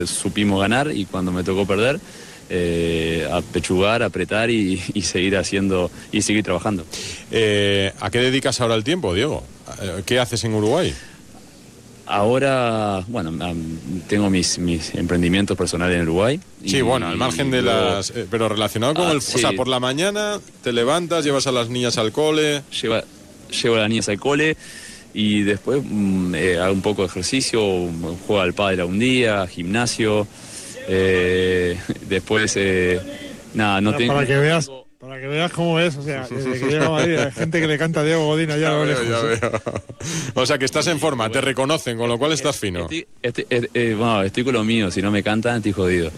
supimos ganar y cuando me tocó perder, apechugar, apretar y seguir haciendo y seguir trabajando. ¿A qué dedicas ahora el tiempo, Diego? ¿Qué haces en Uruguay? Ahora, bueno, tengo mis emprendimientos personales en Uruguay. Sí, bueno, al margen de luego, las... pero relacionado con sí. O sea, por la mañana te levantas, llevas a las niñas al cole... Llevo a las niñas al cole y después hago un poco de ejercicio, juego al pádel un día, gimnasio, después, nada, no tengo... Para que veas cómo es, o sea, desde que llega a Madrid hay gente que le canta a Diego Godín allá a lo lejos. Ya veo. O sea, que estás en forma, te reconocen, con lo cual estás fino. Estoy con lo mío, si no me cantan estoy jodido.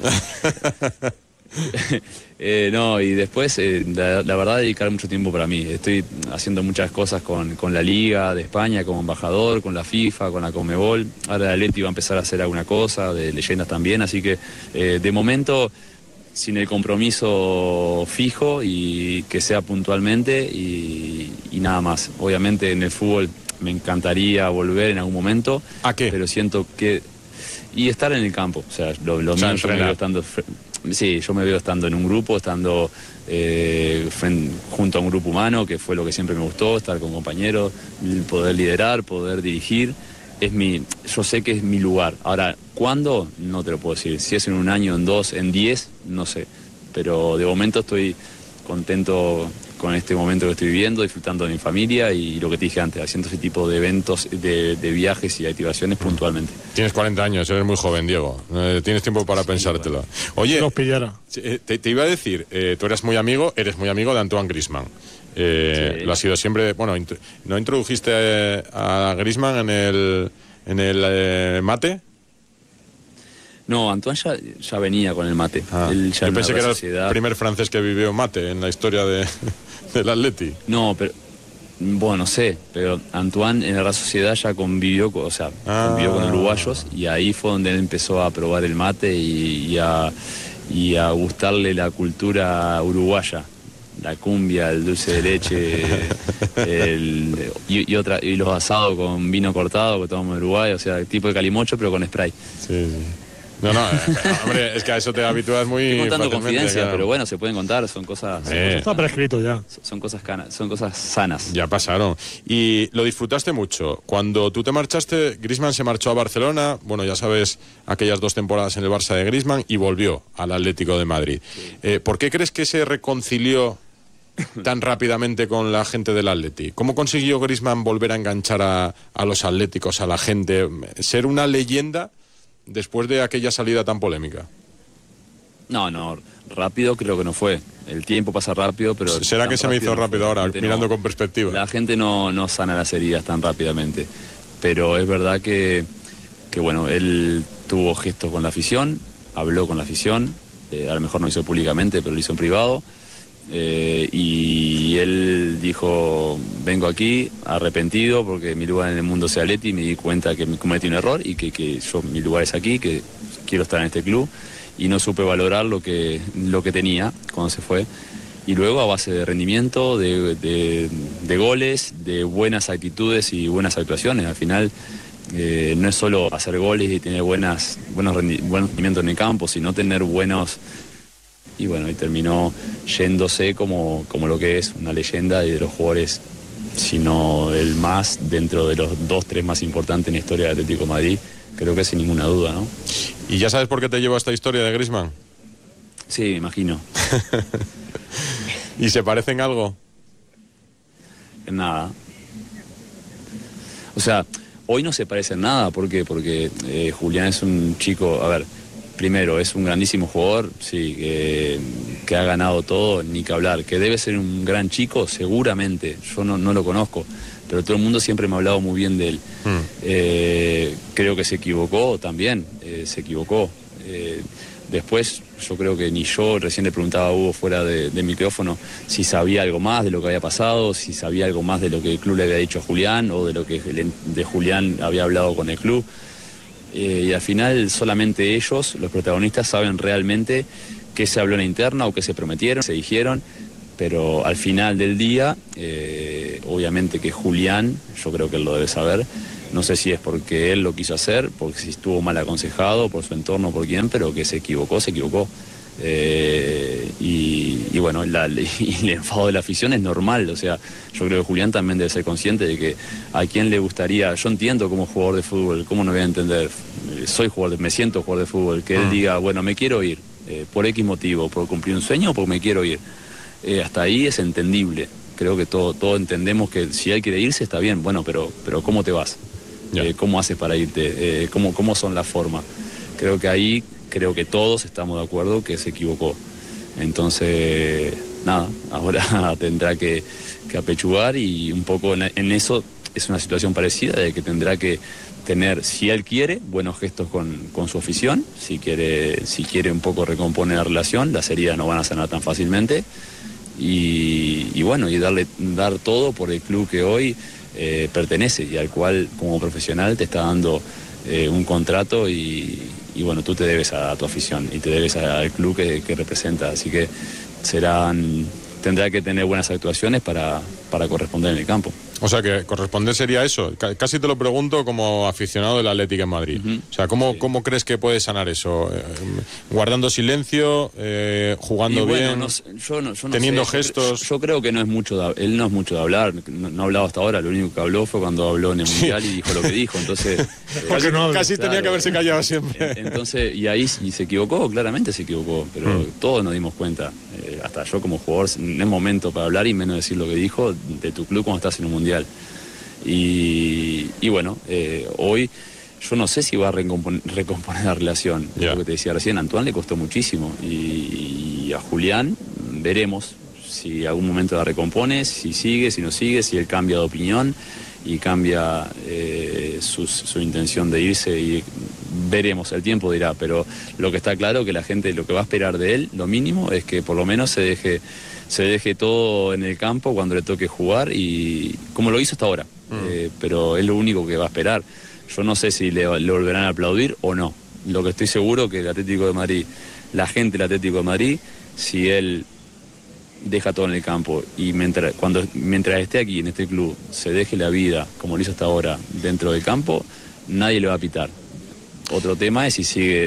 No, y después, la verdad, dedicar mucho tiempo para mí. Estoy haciendo muchas cosas con la Liga de España, como embajador, con la FIFA, con la Conmebol. Ahora el Atleti va a empezar a hacer alguna cosa, de leyendas también, así que de momento... sin el compromiso fijo y que sea puntualmente y nada más. Obviamente en el fútbol me encantaría volver en algún momento. ¿A qué? Pero siento que... Y estar en el campo. O sea, lo mío yo me veo estando... Sí, yo me veo estando en un grupo, estando junto a un grupo humano, que fue lo que siempre me gustó, estar con compañeros, poder liderar, poder dirigir. Yo sé que es mi lugar. Ahora, ¿cuándo? No te lo puedo decir. Si es en un año, en 2, en 10, no sé. Pero de momento estoy contento con este momento que estoy viviendo, disfrutando de mi familia y lo que te dije antes, haciendo ese tipo de eventos, de viajes y activaciones puntualmente. Tienes 40 años, eres muy joven, Diego. Tienes tiempo para pensártelo. Bueno. Oye, Los pillara. te iba a decir, tú eres muy amigo de Antoine Griezmann. Sí. Lo ha sido siempre. Bueno, ¿no introdujiste a Griezmann en el mate? No, Antoine ya venía con el mate. Él ya yo pensé que era sociedad. El primer francés que vivió mate en la historia del Atleti. No, pero bueno, no sé, pero Antoine en la Real Sociedad ya convivió con uruguayos y ahí fue donde él empezó a probar el mate y a gustarle la cultura uruguaya. La cumbia, el dulce de leche, y los asados con vino cortado que tomamos en Uruguay, o sea, tipo de calimocho pero con spray. Sí. No, hombre, es que a eso te habitúas muy Estoy contando fácilmente, confidencias, claro. pero bueno, se pueden contar, son cosas... Está prescrito ya. Son cosas sanas. Ya pasaron. Y lo disfrutaste mucho. Cuando tú te marchaste, Griezmann se marchó a Barcelona. Bueno, ya sabes, aquellas 2 temporadas en el Barça de Griezmann y volvió al Atlético de Madrid. Sí. ¿Por qué crees que se reconcilió tan rápidamente con la gente del Atleti? ¿Cómo consiguió Griezmann volver a enganchar a los atléticos, a la gente? Ser una leyenda después de aquella salida tan polémica. No, rápido creo que no fue. El tiempo pasa rápido, pero... ¿Será que se me hizo rápido ahora, mirando con perspectiva? La gente no sana las heridas tan rápidamente. Pero es verdad que bueno, él tuvo gestos con la afición, habló con la afición, a lo mejor no lo hizo públicamente, pero lo hizo en privado. Y él dijo, vengo aquí arrepentido porque mi lugar en el mundo es Atleti y me di cuenta que cometí un error y que mi lugar es aquí, que quiero estar en este club y no supe valorar lo que tenía cuando se fue. Y luego a base de rendimiento, de goles, de buenas actitudes y buenas actuaciones. Al final no es solo hacer goles y tener buenos rendimientos en el campo, sino tener buenos... Y bueno, y terminó yéndose como lo que es una leyenda y de los jugadores, sino el más dentro de los 2-3 más importantes en la historia del Atlético de Madrid, creo que sin ninguna duda, ¿no? ¿Y ya sabes por qué te llevo a esta historia de Griezmann? Sí, me imagino. ¿Y se parecen algo? En nada. O sea, hoy no se parecen nada, ¿por qué? Porque Julián es un chico, a ver... Primero, es un grandísimo jugador, sí, que ha ganado todo, ni que hablar. Que debe ser un gran chico, seguramente. Yo no lo conozco, pero todo el mundo siempre me ha hablado muy bien de él. Creo que se equivocó también, se equivocó. Después, yo creo que ni yo, recién le preguntaba a Hugo fuera de micrófono, si sabía algo más de lo que había pasado, si sabía algo más de lo que el club le había dicho a Julián, o de lo que de Julián había hablado con el club. Y al final solamente ellos, los protagonistas, saben realmente qué se habló en la interna o qué se prometieron, se dijeron, pero al final del día, obviamente que Julián, yo creo que él lo debe saber, No sé si es porque él lo quiso hacer, porque si estuvo mal aconsejado por su entorno, por quién, pero que se equivocó, se equivocó. Y bueno, y el enfado de la afición es normal. O sea, yo creo que Julián también debe ser consciente de que a quién le gustaría. Yo entiendo como jugador de fútbol, cómo no voy a entender, soy jugador, me siento jugador de fútbol, que él diga, bueno, me quiero ir, por X motivo, por cumplir un sueño o porque me quiero ir. Hasta ahí es entendible. Creo que todos entendemos que si él quiere irse está bien, bueno, pero ¿cómo te vas? ¿Cómo haces para irte? ¿Cómo son las formas? Creo que todos estamos de acuerdo que se equivocó. Entonces, nada, ahora tendrá que apechugar, y un poco en eso es una situación parecida, de que tendrá que tener, si él quiere, buenos gestos con su afición. Si quiere un poco recomponer la relación, las heridas no van a sanar tan fácilmente. Y bueno, y dar todo por el club que hoy pertenece y al cual como profesional te está dando un contrato, y bueno, tú te debes a tu afición y te debes al club que representa, así que tendrá que tener buenas actuaciones para corresponder en el campo. O sea, que corresponder sería eso. Casi te lo pregunto como aficionado del Atlético en Madrid. O sea, ¿cómo crees que puede sanar eso? ¿Guardando silencio? ¿Jugando bien? Yo no ¿teniendo sé. gestos? Yo creo que él no es mucho de hablar. No ha hablado hasta ahora. Lo único que habló fue cuando habló en el Mundial y dijo lo que dijo. Entonces, casi tenía que haberse callado siempre. Entonces, y se equivocó, claramente se equivocó. Pero todos nos dimos cuenta. Hasta yo como jugador, no es momento para hablar y menos decir lo que dijo de tu club cuando estás en un Mundial. Y bueno, hoy yo no sé si va a recomponer la relación. Lo que te decía recién, a Antoine le costó muchísimo, y a Julián veremos si algún momento la recompone, si sigue, si no sigue, si él cambia de opinión y cambia su intención de irse, y veremos, el tiempo dirá. Pero lo que está claro, que la gente lo que va a esperar de él, lo mínimo, es que por lo menos se deje todo en el campo cuando le toque jugar, y como lo hizo hasta ahora. Pero es lo único que va a esperar. Yo no sé si le volverán a aplaudir o no. Lo que estoy seguro que el Atlético de Madrid, la gente del Atlético de Madrid, si él deja todo en el campo y mientras esté aquí en este club se deje la vida como lo hizo hasta ahora dentro del campo, nadie le va a pitar. Otro tema es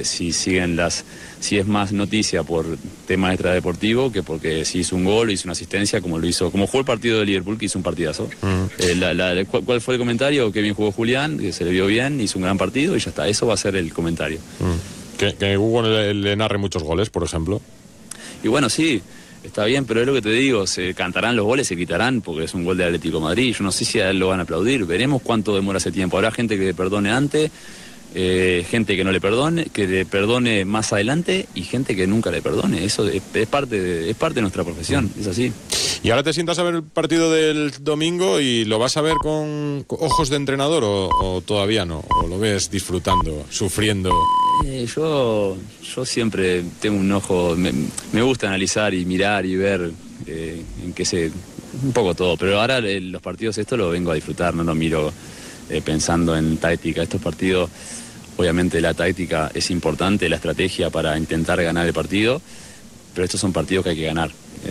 si es más noticia por tema extradeportivo que porque si hizo un gol o hizo una asistencia, como jugó el partido de Liverpool, que hizo un partidazo. ¿Cuál fue el comentario? Que bien jugó Julián, que se le vio bien, hizo un gran partido, y ya está. Eso va a ser el comentario. Que Hugo le narre muchos goles, por ejemplo. Y bueno, sí, está bien, pero es lo que te digo, se cantarán los goles, se quitarán, porque es un gol de Atlético de Madrid. Yo no sé si a él lo van a aplaudir, veremos cuánto demora ese tiempo. Habrá gente que le perdone antes, gente que no le perdone más adelante, y gente que nunca le perdone. Eso es parte de nuestra profesión, es así. ¿Y ahora te sientas a ver el partido del domingo y lo vas a ver con ojos de entrenador o todavía no? ¿O lo ves disfrutando, sufriendo? Yo siempre tengo un ojo, me gusta analizar y mirar y ver en qué un poco todo, pero ahora los partidos esto lo vengo a disfrutar, no lo miro pensando en táctica. Estos partidos, obviamente la táctica es importante, la estrategia para intentar ganar el partido, pero estos son partidos que hay que ganar,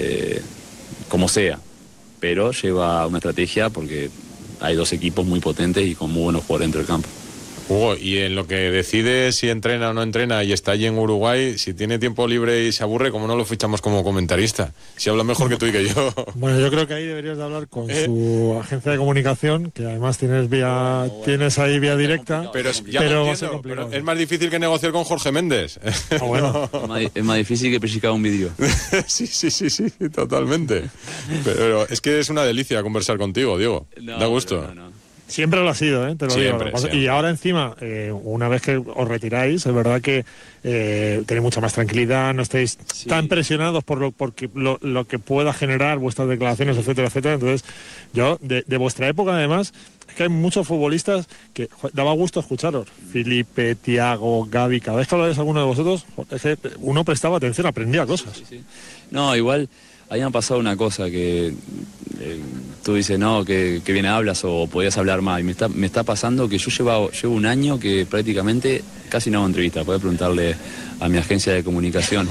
como sea, pero lleva una estrategia porque hay dos equipos muy potentes y con muy buenos jugadores dentro del campo. Hugo, y en lo que decide si entrena o no entrena y está allí en Uruguay, si tiene tiempo libre y se aburre, ¿cómo no lo fichamos como comentarista? Si habla mejor que tú y que yo. Bueno, yo creo que ahí deberías de hablar con su agencia de comunicación, que además tienes ahí vía directa, pero va a ser complicado. Pero es más difícil que negociar con Jorge Méndez. Bueno. Es más difícil que pellizcar un vidrio. Sí, totalmente. Pero es que es una delicia conversar contigo, Diego. Da gusto. No. Siempre lo ha sido, te lo siempre, digo. Siempre. Y ahora encima, una vez que os retiráis, es verdad que tenéis mucha más tranquilidad, no estáis tan presionados por lo que pueda generar vuestras declaraciones, etcétera, etcétera. Entonces, yo, de vuestra época además, es que hay muchos futbolistas que daba gusto escucharos. Felipe, Thiago, Gavi, cada vez que habláis alguno de vosotros, es que uno prestaba atención, aprendía cosas. Sí. No, igual, ahí me ha pasado una cosa que... tú dices, no, que bien hablas o podías hablar más. Y me está pasando que yo llevo un año que prácticamente casi no hago entrevistas. Podés preguntarle a mi agencia de comunicación.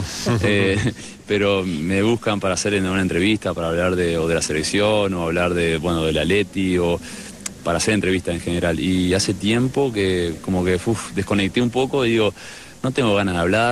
Pero me buscan para hacer una entrevista, para hablar de la selección o hablar del Atleti. para hacer entrevistas en general. Y hace tiempo que como que desconecté un poco y digo, no tengo ganas de hablar.